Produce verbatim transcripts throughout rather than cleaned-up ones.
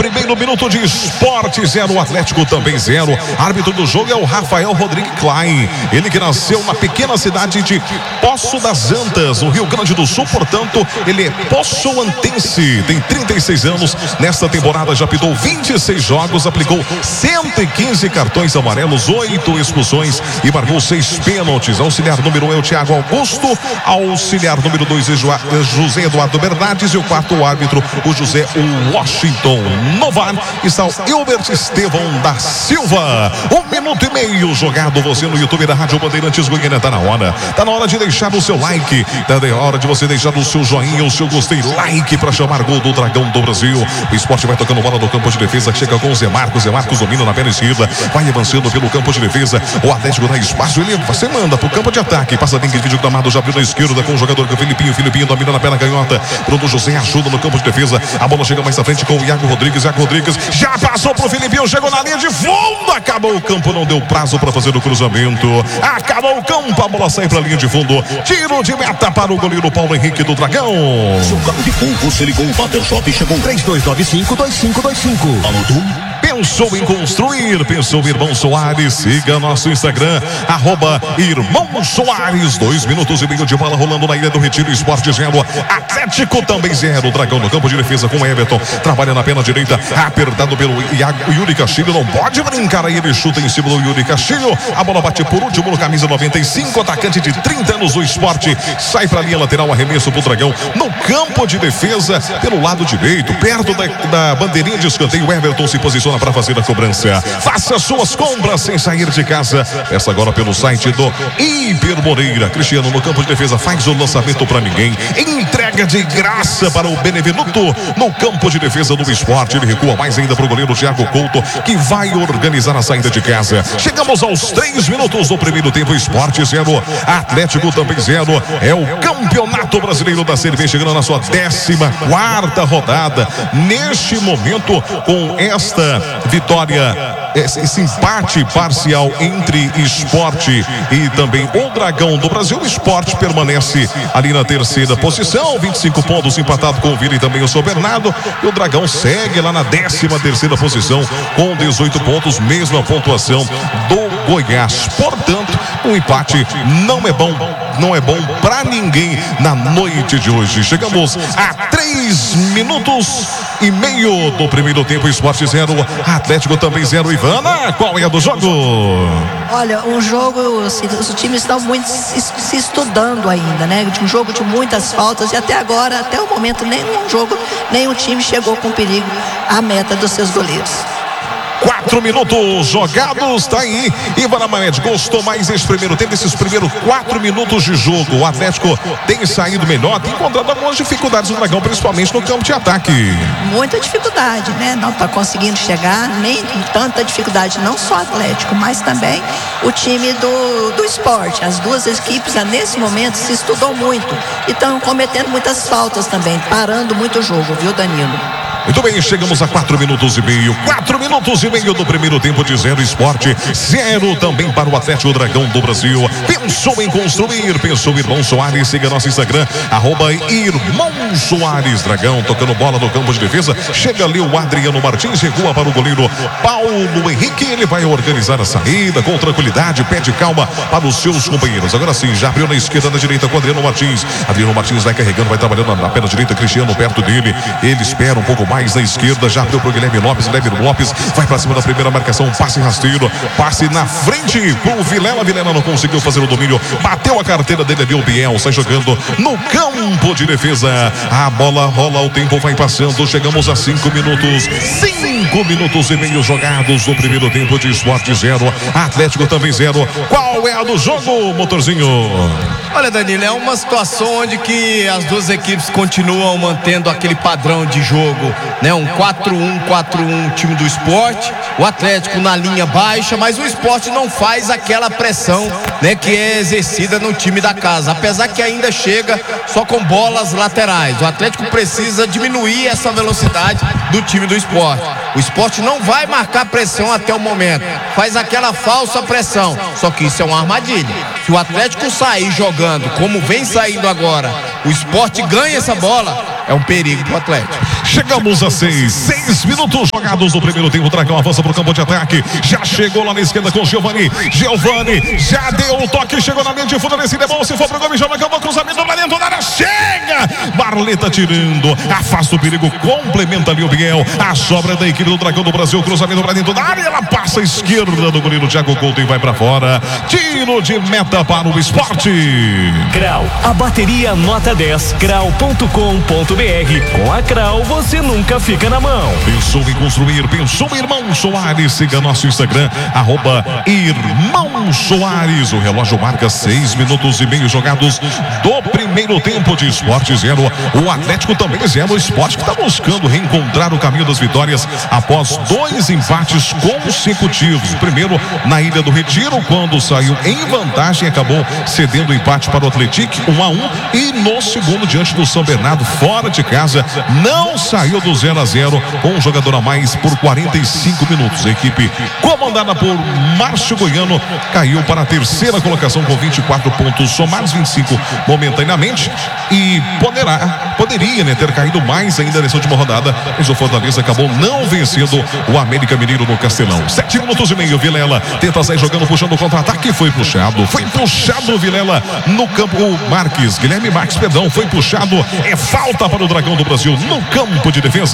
primeiro minuto de Esporte zero, Atlético também zero. Árbitro do jogo é o Rafael Rodrigues Klein. Ele que nasceu na pequena cidade de Poço das Antas, no Rio Grande do Sul, portanto, ele é poçoantense. Tem trinta e seis anos. Nesta temporada já apitou vinte e seis jogos, aplicou cento e quinze cartões amarelos, oito expulsões e marcou seis pênaltis. Auxiliar número um é o Thiago Augusto. Auxiliar número dois é José Eduardo Bernardes. E o quarto árbitro, o José Washington. No V A R está o Hilbert Estevão da Silva. Um minuto e meio jogado. Você no YouTube da Rádio Bandeirantes Goiânia. Tá na hora. Tá na hora de deixar o seu like. Tá na hora de você deixar o seu joinha, o seu gostei, like para chamar gol do Dragão do Brasil. O Esporte vai tocando bola no campo de defesa. Chega com o Zé Marcos. Zé Marcos domina na perna esquerda. Vai avançando pelo campo de defesa. O Atlético dá espaço. Ele você manda pro campo de ataque. Passa bem que vídeo gramado. Já abriu na esquerda com o jogador que é o Filipinho. Filipinho domina na perna canhota. Bruno José ajuda no campo de defesa. A bola chega mais à frente com o Iago Rodrigues. Iago Rodrigues já passou pro Filipinho. Chegou na linha de fundo. Acabou o campo. Não deu prazo para fazer o cruzamento. Acabou o campo. A bola sai para a linha de fundo. Tiro de meta para o goleiro Paulo Henrique do Dragão. Seu carro de fogo, você ligou o Bater Shop. Chegou três dois nove cinco, dois cinco dois cinco. Anotou? Pensou em construir? Pensou Irmão Soares? Siga nosso Instagram, arroba Irmão Soares. Dois minutos e meio de bola rolando na Ilha do Retiro. Esporte zero, Atlético também zero. Dragão no campo de defesa com Everton. Trabalha na perna direita, apertado pelo Iago, Yuri Castilho. Não pode brincar aí, ele chuta em cima do Yuri Castilho. A bola bate por último no camisa noventa e cinco. Atacante de trinta anos do Esporte. Sai para a linha lateral, arremesso pro Dragão. No campo de defesa, pelo lado direito, perto da, da bandeirinha de escanteio. O Everton se posiciona para fazer a cobrança. Faça suas compras sem sair de casa. Peça agora pelo site do Hiper Moreira. Cristiano no campo de defesa faz o lançamento para ninguém. Entrega de graça para o Benevenuto no campo de defesa do Esporte. Ele recua mais ainda para o goleiro Thiago Couto, que vai organizar a saída de casa. Chegamos aos três minutos do primeiro tempo. Esporte zero, Atlético também zero. É o Campeonato Brasileiro da Série B chegando na sua décima quarta rodada. Neste momento, com esta vitória, esse empate parcial entre Esporte e também o Dragão do Brasil, o Esporte permanece ali na terceira posição, vinte e cinco pontos, empatado com o Vila e também o São Bernardo, e o Dragão segue lá na décima terceira posição com dezoito pontos, mesma pontuação do Goiás. Portanto, um empate não é bom, não é bom para ninguém na noite de hoje. Chegamos a três minutos e meio do primeiro tempo. Esporte zero, Atlético também zero. Ivana, qual é a do jogo? Olha, um jogo, os, os times estão muito se, se estudando ainda, né? De um jogo de muitas faltas e até agora, até o momento, nenhum jogo, nenhum time chegou com perigo à meta dos seus goleiros. Quatro minutos jogados, tá aí. Ivana Mamed, gostou mais desse primeiro tempo, esses primeiros quatro minutos de jogo. O Atlético tem saído melhor, tem encontrado algumas dificuldades no Dragão, principalmente no campo de ataque. Muita dificuldade, né? Não tá conseguindo chegar, nem tanta dificuldade, não só o Atlético, mas também o time do, do Esporte. As duas equipes, nesse momento, se estudou muito e estão cometendo muitas faltas também, parando muito o jogo, viu, Danilo? Muito bem, chegamos a quatro minutos e meio. Quatro minutos e meio do primeiro tempo de zero. Esporte zero também para o Atlético Dragão do Brasil. Pensou em construir? Pensou Irmão Soares? Siga nosso Instagram, arroba Irmão Soares. Dragão tocando bola no campo de defesa. Chega ali o Adriano Martins, recua para o goleiro Paulo Henrique. Ele vai organizar a saída com tranquilidade, pede calma para os seus companheiros. Agora sim, já abriu na esquerda, na direita com Adriano Martins. Adriano Martins vai carregando, vai trabalhando na perna direita. Cristiano perto dele. Ele espera um pouco mais na esquerda, já abriu pro Guilherme Lopes. Guilherme Lopes vai pra cima da primeira marcação, passe rasteiro, passe na frente pro Vilela. Vilela não conseguiu fazer o domínio, bateu a carteira dele ali, o Biel sai jogando no campo de defesa. A bola rola, o tempo vai passando, chegamos a cinco minutos, cinco minutos e meio jogados no primeiro tempo de Esporte zero, Atlético também zero. Qual é a do jogo, motorzinho? Olha, Danilo, é uma situação onde que as duas equipes continuam mantendo aquele padrão de jogo, né? Um quatro um quatro um time do Esporte, o Atlético na linha baixa, mas o Esporte não faz aquela pressão, né, que é exercida no time da casa, apesar que ainda chega só com bolas laterais. O Atlético precisa diminuir essa velocidade do time do Esporte. O Esporte não vai marcar pressão até o momento, faz aquela falsa pressão, só que isso é uma armadilha. Se o Atlético sair jogando como vem saindo agora, o Esporte ganha essa bola, é um perigo pro Atlético. Chegamos a seis, seis minutos jogados no primeiro tempo. O Dragão avança pro campo de ataque. Já chegou lá na esquerda com o Giovani. Giovani já deu o toque, chegou na linha de fundo desse demão. Se for pro Gomes, já vai acabar o cruzamento lá dentro da área. Chega! Barleta tirando, afasta o perigo, complementa ali o Biel. A sobra da equipe do Dragão do Brasil. Cruzamento pra dentro da área. Ela passa à esquerda do goleiro Thiago Couto e vai pra fora. Tiro de meta para o Sport. Grau, a bateria nota dez, grau ponto com ponto br. Com a Grau você nunca fica na mão. Pensou em construir, pensou em Irmão Soares. Siga nosso Instagram, arroba Irmão Soares. O relógio marca seis minutos e meio jogados do primeiro tempo de Sport zero. O Atlético também zero. O Sport que está buscando reencontrar o caminho das vitórias após dois empates consecutivos. Primeiro na Ilha do Retiro, quando saiu em vantagem, acabou cedendo o empate para o Atlético, um a um. E no segundo, diante do São Bernardo, fora de casa, não saiu do zero a zero, com um jogador a mais por quarenta e cinco minutos. A equipe comandada por Márcio Goiano caiu para a terceira colocação com vinte e quatro pontos somados, vinte e cinco momentaneamente, e poderá, poderia né, ter caído mais ainda nessa última rodada, mas o Fortaleza acabou não vencendo o América Mineiro no Castelão. Sete minutos e meio, Vilela tenta sair jogando, puxando o contra-ataque, foi puxado, foi puxado o Vilela no campo, o Marques, Guilherme Marques, perdão, foi puxado, é falta para o Dragão do Brasil no campo de defesa.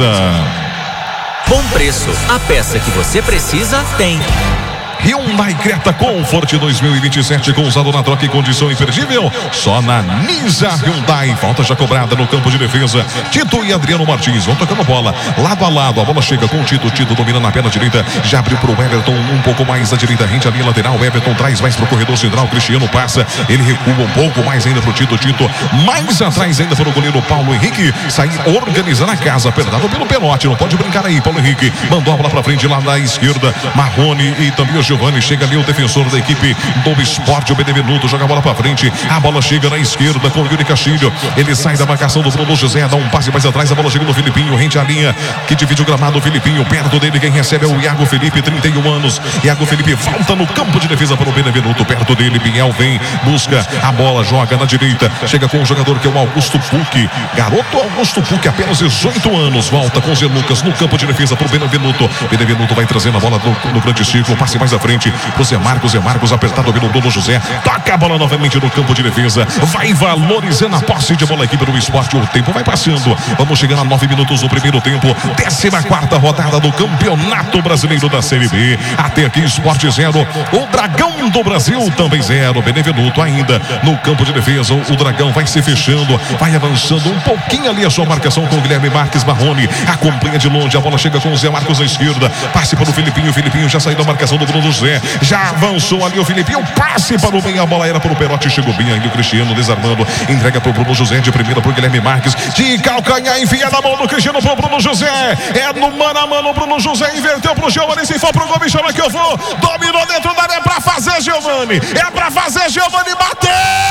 Bom preço, a peça que você precisa tem. Hyundai Creta Comfort dois mil e vinte e sete, com usado na troca e condição imperdível, só na Nisa Hyundai. Falta já cobrada no campo de defesa. Tito e Adriano Martins vão tocando bola lado a lado. A bola chega com o Tito. Tito domina na perna direita, já abriu para o Everton um pouco mais à direita, rente a linha lateral. O Everton traz mais para o corredor central. Cristiano passa, ele recua um pouco mais ainda para o Tito. Tito mais atrás ainda para o goleiro Paulo Henrique sair organizando a casa, apertado pelo Penote. Não pode brincar aí. Paulo Henrique mandou a bola para frente lá na esquerda. Marrone e também o Giovani. Chega ali o defensor da equipe do Sport, o Benevenuto, joga a bola pra frente. A bola chega na esquerda com o Yuri Castilho. Ele sai da marcação do Bruno José, dá um passe mais atrás. A bola chega no Filipinho, rente à linha que divide o gramado. O Filipinho, perto dele, quem recebe é o Iago Felipe, trinta e um anos. Iago Felipe volta no campo de defesa para o Benevenuto. Perto dele, Biel vem, busca a bola, joga na direita. Chega com o jogador que é o Augusto Pucci. Garoto Augusto Pucci, apenas dezoito anos. Volta com o Zé Lucas no campo de defesa para o Benevenuto. Benevenuto vai trazendo a bola no, no grande círculo, passe mais à frente pro Zé Marcos, Zé Marcos apertado pelo Bruno José, toca a bola novamente no campo de defesa, vai valorizando a posse de bola a equipe do Sport. O tempo vai passando, vamos chegando a nove minutos do primeiro tempo, décima quarta rodada do Campeonato Brasileiro da Série B. Até aqui Sport zero, o Dragão do Brasil também zero. Benevenuto ainda no campo de defesa, o Dragão vai se fechando, vai avançando um pouquinho ali a sua marcação com o Guilherme Marques. Marrone acompanha de longe, a bola chega com o Zé Marcos na esquerda, passe para o Filipinho. O Filipinho já saiu da marcação do Bruno José, já avançou ali o Filipinho, passe para o meio, a bola era para o Perotti, chegou bem ainda o Cristiano desarmando, entrega para o Bruno José de primeira para o Guilherme Marques, de calcanhar, enfia na mão do Cristiano para o Bruno José, é no mano a mano. O Bruno José inverteu para o Giovani, se for para o Gomes, chama que eu vou, dominou dentro da área, é para fazer Giovani, é para fazer Giovani, bateu,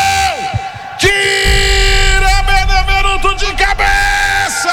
tira Benevenuto de cabeça,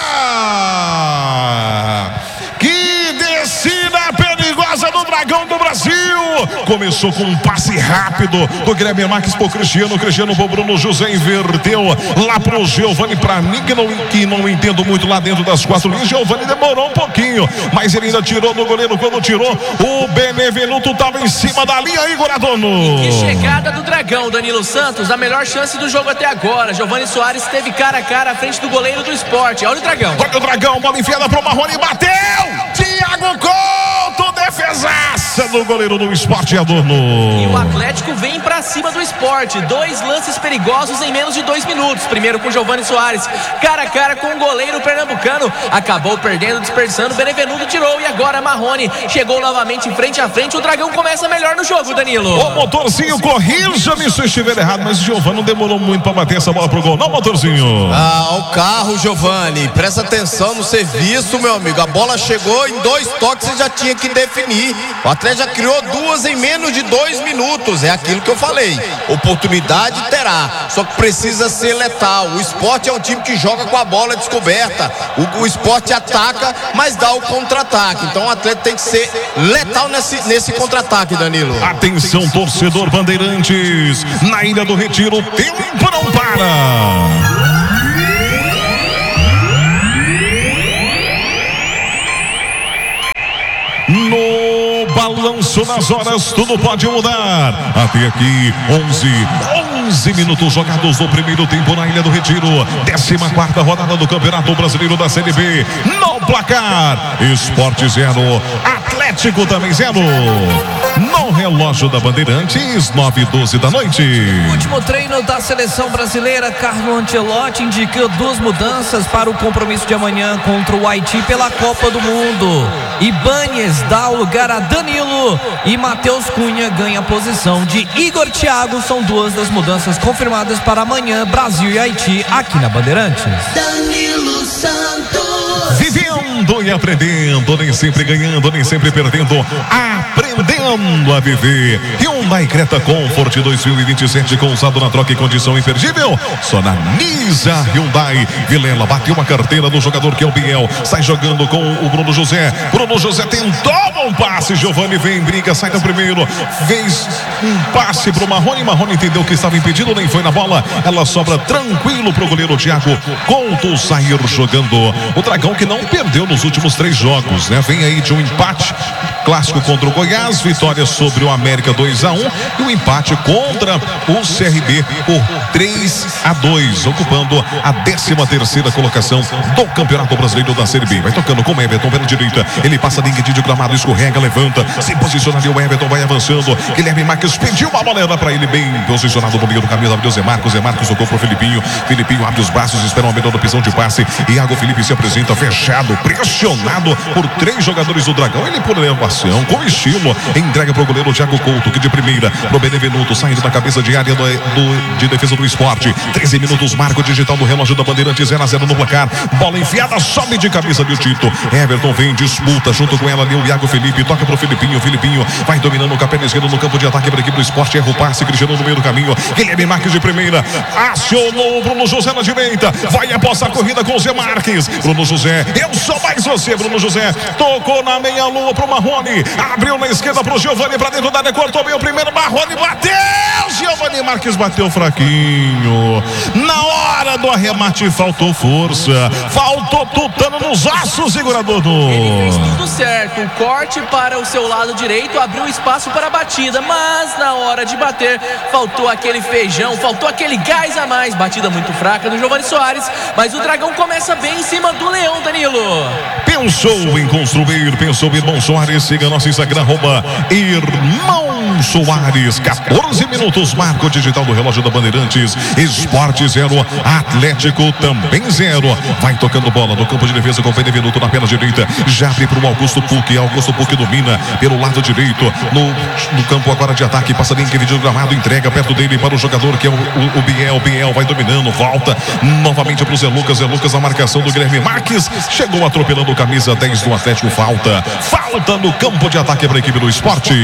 que descida perigosa do Dragão do Brasil. Começou com um passe rápido do Guilherme Marques pro Cristiano, Cristiano pro Bruno José, inverteu lá pro Giovani. Pra mim que não, que não entendo muito lá dentro das quatro linhas, Giovani demorou um pouquinho, mas ele ainda tirou do goleiro. Quando tirou, o Benevenuto tava em cima da linha, Igor Adorno. Que chegada do Dragão, Danilo Santos, a melhor chance do jogo até agora. Giovani Soares esteve cara a cara à frente do goleiro do Sport. Olha o Dragão. Olha o Dragão, bola enfiada pro Marrone, bateu! Thiago Couto, defesaça do goleiro do Sport, Adorno. E o Atlético vem pra cima do Sport. Dois lances perigosos em menos de dois minutos. Primeiro com Giovani Soares, cara a cara com o goleiro pernambucano. Acabou perdendo, desperdiçando. Benevenuto tirou e agora Marrone chegou novamente frente a frente. O Dragão começa melhor no jogo, Danilo. O motorzinho, corrija-me se eu estiver errado, mas o Giovani não demorou muito pra bater essa bola pro gol, não, motorzinho? Ah, o carro, Giovani, presta atenção no serviço, meu amigo. A bola chegou em dois toques e já tinha que definir. O Atlético já criou duas em menos de dois minutos. É aquilo que eu falei. Oportunidade terá, só que precisa ser letal. O Sport é um time que joga com a bola descoberta. O, o Sport ataca, mas dá o contra-ataque. Então o Atlético tem que ser letal nesse, nesse contra-ataque, Danilo. Atenção, torcedor Bandeirantes, na Ilha do Retiro, tempo não para. No balanço das horas, tudo pode mudar. Até aqui, onze minutos jogados no primeiro tempo na Ilha do Retiro. décima quarta rodada do Campeonato Brasileiro da Série B. No placar, Sport zero, Atlético também zero. No relógio da Bandeirantes, nove e doze da noite. Último treino da seleção brasileira. Carlo Ancelotti indicou duas mudanças para o compromisso de amanhã contra o Haiti pela Copa do Mundo. Ibáñez dá o lugar a Danilo e Matheus Cunha ganha a posição de Igor Thiago. São duas das mudanças confirmadas para amanhã, Brasil e Haiti, aqui na Bandeirantes. Danilo Santos. Vivendo e aprendendo, nem sempre ganhando, nem sempre perdendo, aprendendo a viver. Hyundai Creta Comfort dois mil e vinte e sete com usado na troca e condição imperdível. Só na Nisa Hyundai. Vilela bateu uma carteira do jogador que é o Biel. Sai jogando com o Bruno José. Bruno José tentou um passe. Giovani vem, briga, sai no primeiro. Fez um passe pro Marrone. Marrone entendeu que estava impedido, nem foi na bola. Ela sobra tranquilo pro goleiro Thiago Couto sair jogando. O Dragão que não perdeu nos últimos três jogos, né? Vem aí de um empate clássico contra o Goiás, vitória sobre o América dois a um e o empate contra o C R B por três a dois, ocupando a décima terceira colocação do Campeonato Brasileiro da Série B. Vai tocando com o Everton pela direita, ele passa linha de gramado, escorrega, levanta, se posiciona ali, o Everton vai avançando. Guilherme Marques pediu uma bola para ele, bem posicionado no meio do caminho da Zé Marcos. Zé Marcos tocou pro Filipinho. Filipinho abre os braços, espera uma melhor opção de passe. Iago Felipe se apresenta fechado, pressionado por três jogadores do Dragão. Ele por elevação, com estilo, entrega pro goleiro Thiago Couto, que de primeira pro Benevenuto, saindo da cabeça de área do, do, de defesa do Esporte. treze minutos, marco digital do relógio da Bandeirante, zero a zero no placar. Bola enfiada, sobe de cabeça de Tito. Everton vem, disputa junto com ela ali o Iago Felipe, toca pro Filipinho. Filipinho vai dominando o capé esquerdo no campo de ataque para a equipe do Esporte. Erra o passe, Cristiano no meio do caminho. Guilherme Marques de primeira, acionou o Bruno José na direita. Vai após a corrida com o Zé Marques. Bruno José, eu sou mais você, Bruno José. Tocou na meia-lua pro Marrone. Abriu na esquerda pro Giovani, pra dentro da área, cortou bem o primeiro. Marrone bateu. Giovani Marques bateu fraquinho. Na hora do arremate faltou força. Faltou tutano nos ossos, segurador do. Ele fez tudo certo. O corte para o seu lado direito abriu espaço para a batida, mas na hora de bater faltou aquele feijão, faltou aquele gás a mais. Batida muito fraca do Giovani Soares, mas o Dragão começa bem em cima do Leão, Danilo. Pensou em construir, pensou em Irmão Soares. Siga nosso Instagram, arroba Irmão Soares. quatorze minutos, marco digital do relógio da Bandeirantes. Esporte zero, Atlético também zero. Vai tocando bola no campo de defesa com o Benevenuto na perna direita. Já abre para o Augusto Puc. Augusto Puc domina pelo lado direito. No, no campo agora de ataque, passa linha que gramado, entrega perto dele para o jogador que é o, o, o Biel. Biel vai dominando, volta novamente para o Zé Lucas. Zé Lucas, a marcação do Guilherme Marques. Chegou atropelando o camisa dez do Atlético. Falta, falta no campo de ataque para a equipe do Esporte.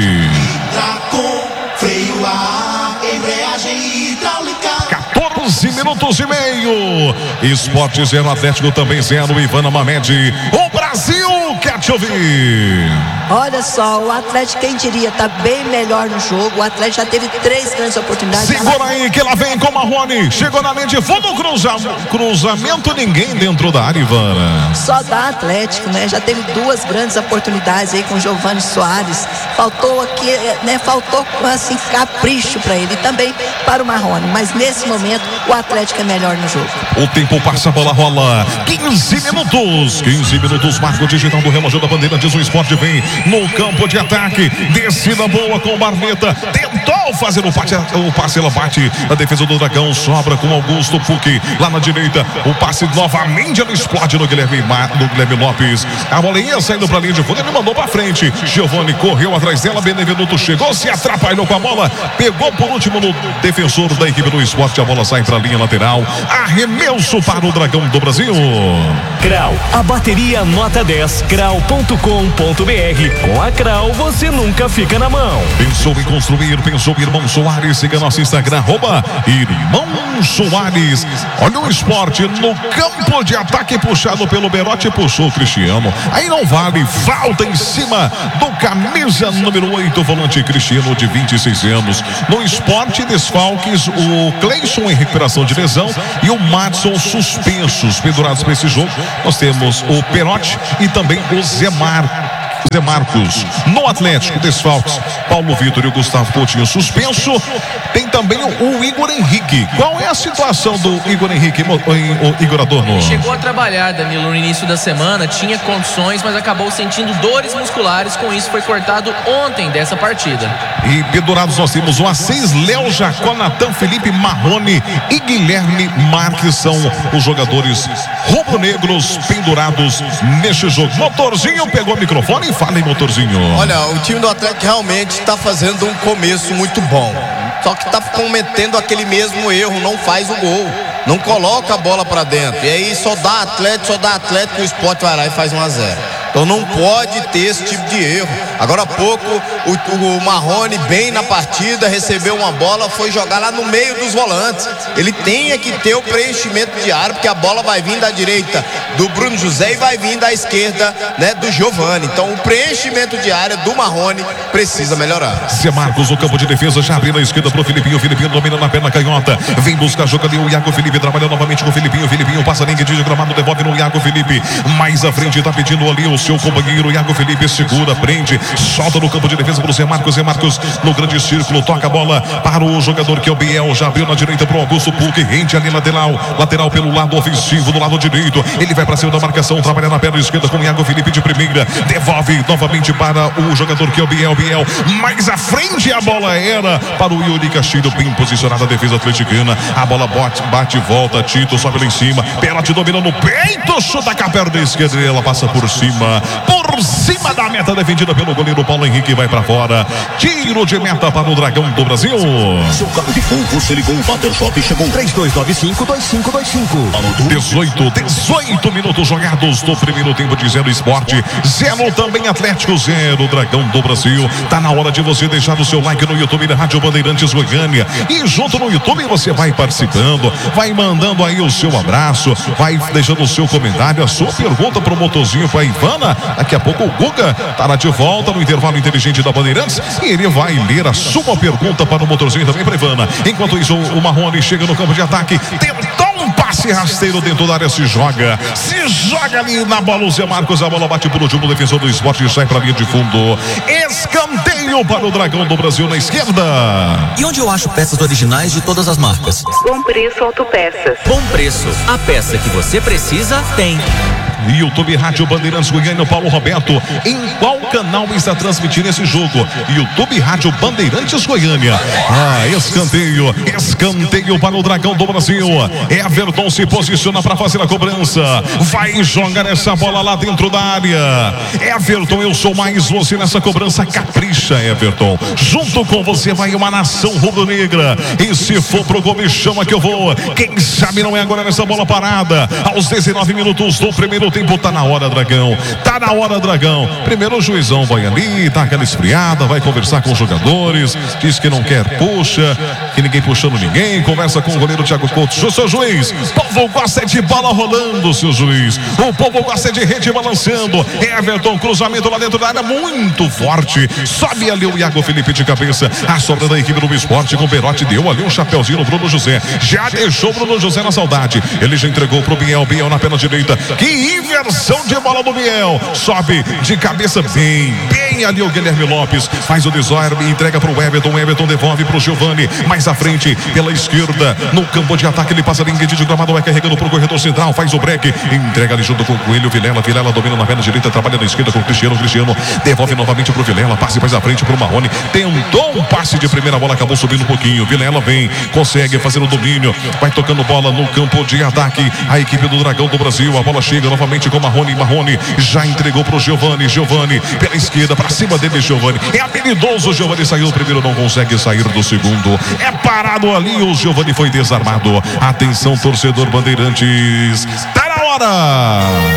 Com freio a embreagem hidráulica. quatorze minutos e meio. Esporte zero, Atlético também zero. Ivana Mamed. O Brasil quer te ouvir. Olha só, o Atlético, quem diria, tá bem melhor no jogo. O Atlético já teve três grandes oportunidades. Segura aí que ela vem com o Marrone. Chegou na linha de fundo, cruza, cruzamento, ninguém dentro da área, Ivana. Só da Atlético, né? Já teve duas grandes oportunidades aí com o Giovani Soares. Faltou aqui, né? Faltou, assim, capricho para ele e também para o Marrone. Mas nesse momento, o Atlético é melhor no jogo. O tempo passa, a bola rola. quinze minutos. quinze minutos, marco digital do relógio da bandeira. Diz o Esporte, vem no campo de ataque. Descida boa com o Barneta. Tentou fazer o passe, o passe, ela bate a defesa do Dragão. Sobra com Augusto Puc. Lá na direita, o passe novamente, ela explode no Guilherme, no Guilherme Lopes. A bola ia saindo para a linha de fundo, ele mandou para frente. Giovani correu atrás dela. Benevenuto chegou, se atrapalhou com a bola. Pegou por último no defensor da equipe do Esporte. A bola sai para a linha lateral. Arremesso para o Dragão do Brasil. Crau, a bateria nota dez, crau ponto com ponto br. Com a Crau você nunca fica na mão. Pensou em construir, pensou em Irmão Soares. Siga nosso Instagram, arroba Irmão Soares. Olha o Esporte no campo de ataque, puxado pelo Berotti, puxou o Cristiano. Aí não vale, falta em cima do camisa número oito, volante Cristiano, de vinte e seis anos. No Esporte, desfalques, o Cleison em recuperação de lesão e o Madson suspensos, pendurados para esse jogo. Nós temos o Perotti e também o Zé Mar Zé Marcos. No Atlético, desfalques, Paulo Vitor e o Gustavo Coutinho suspenso. Tem também o, o Igor Henrique. Qual é a situação do Igor Henrique, o, o Igor Adorno? Chegou a trabalhar, Danilo, no início da semana, tinha condições, mas acabou sentindo dores musculares, com isso foi cortado ontem dessa partida. E pendurados nós temos o A seis, Léo Jacó, Natan, Felipe Marrone e Guilherme Marques, são os jogadores rubro-negros pendurados neste jogo. Motorzinho pegou o microfone e fala aí, Motorzinho. Olha, o time do Atlético realmente está fazendo um começo muito bom, só que está cometendo aquele mesmo erro, não faz o gol, não coloca a bola para dentro, e aí só dá Atlético, só dá Atlético, o Sport vai lá e faz um a zero. Então não pode ter esse tipo de erro. Agora há pouco o, o Marrone, bem na partida, recebeu uma bola, foi jogar lá no meio dos volantes. Ele tem que ter o preenchimento de área, porque a bola vai vir da direita do Bruno José e vai vir da esquerda, né, do Giovani. Então o preenchimento de área do Marrone precisa melhorar. Zé Marcos, o campo de defesa, já abriu na esquerda pro Filipinho. O Filipinho domina na perna canhota, vem buscar jogo ali o Iago Felipe, trabalha novamente com o Filipinho. O Filipinho passa linha de gramado, devolve no Iago Felipe. Mais à frente tá pedindo ali o seu companheiro Iago Felipe, segura, prende, solta no campo de defesa pro Zé Marcos. Zé Marcos no grande círculo, toca a bola para o jogador que é o Biel, já abriu na direita pro Augusto Puc, rende ali lateral, lateral pelo lado ofensivo, do lado direito, ele vai para cima da marcação, trabalha na perna esquerda com o Iago Felipe de primeira, devolve novamente para o jogador que é o Biel, Biel, mais à frente a bola era para o Yuri Castilho, bem posicionada a defesa atleticana, a bola bate, bate e volta, Tito sobe lá em cima, Perotti domina no peito, chuta com a perna esquerda, ela passa por cima, por cima da meta, defendida pelo goleiro Paulo Henrique, vai pra fora, tiro de meta para o Dragão do Brasil. Seu carro de som, você ligou o Bater Shop, chegou três dois nove cinco, dois cinco dois cinco. dezoito, dezoito minutos jogados no primeiro tempo de zero Esporte, zero também Atlético, zero Dragão do Brasil. Tá na hora de você deixar o seu like no YouTube da Rádio Bandeirantes Goiânia, e junto no YouTube você vai participando, vai mandando aí o seu abraço, vai deixando o seu comentário, a sua pergunta pro motorzinho, pra Ivana. Daqui a pouco o Guga estará de volta no intervalo inteligente da Bandeirantes e ele vai ler a sua pergunta para o motorzinho também para Ivana. Enquanto isso, o Marrone chega no campo de ataque, tentou um passe rasteiro dentro da área, se joga, se joga ali na bola o Zé Marcos, a bola bate por último, defensor do Sport e sai para a linha de fundo. Escanteio para o Dragão do Brasil na esquerda. E onde eu acho peças originais de todas as marcas? Bom Preço Autopeças. Bom Preço, a peça que você precisa tem. YouTube Rádio Bandeirantes Goiânia, Paulo Roberto, em qual canal está transmitindo esse jogo? YouTube Rádio Bandeirantes Goiânia. Ah, escanteio, escanteio para o Dragão do Brasil. Everton se posiciona para fazer a cobrança, vai jogar essa bola lá dentro da área. Everton, eu sou mais você nessa cobrança, capricha, Everton. Junto com você vai uma nação rubro-negra, e se for pro gol me chama que eu vou. Quem sabe não é agora nessa bola parada. Aos dezenove minutos do primeiro tempo, tá na hora, Dragão, tá na hora, Dragão. Primeiro o juizão vai ali, tá aquela esfriada, vai conversar com os jogadores, diz que não quer, puxa, que ninguém puxando ninguém, conversa com o goleiro Thiago Couto. Seu juiz, o povo gosta de bola rolando, seu juiz, o povo gosta de rede balançando. Everton, cruzamento lá dentro da área, muito forte, sobe ali o Iago Felipe de cabeça, a sobra da equipe do Esporte com o Perotti, deu ali um chapeuzinho no Bruno José, já deixou o Bruno José na saudade, ele já entregou pro Biel, Biel na perna direita, que inversão de bola do Biel, sobe de cabeça bem, bem ali o Guilherme Lopes, faz o desarme, entrega pro Everton, Everton devolve pro Giovani, mais à frente, pela esquerda, no campo de ataque, ele passa a linha de gramado, vai carregando pro corredor central, faz o break, entrega ali junto com o Coelho, Vilela, Vilela domina na perna direita, trabalha na esquerda com o Cristiano, Cristiano devolve novamente pro Vilela, passe mais à frente pro Marrone, tentou um passe de primeira bola, acabou subindo um pouquinho, Vilela vem, consegue fazer o domínio, vai tocando bola no campo de ataque, a equipe do Dragão do Brasil, a bola chega novamente com Marrone, Marrone já entregou pro Giovani, Giovani pela esquerda, pra cima dele, Giovani, é habilidoso, Giovani saiu do primeiro, não consegue sair do segundo, é parado ali, o Giovani foi desarmado. Atenção, torcedor Bandeirantes, tá na hora!